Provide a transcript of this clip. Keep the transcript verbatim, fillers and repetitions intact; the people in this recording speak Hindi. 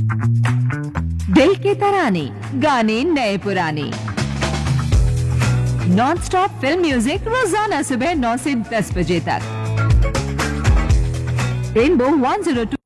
दिल के तराने, गाने नए पुराने, नॉन स्टॉप फिल्म म्यूजिक रोजाना सुबह नौ से दस बजे तक। Rainbow one zero to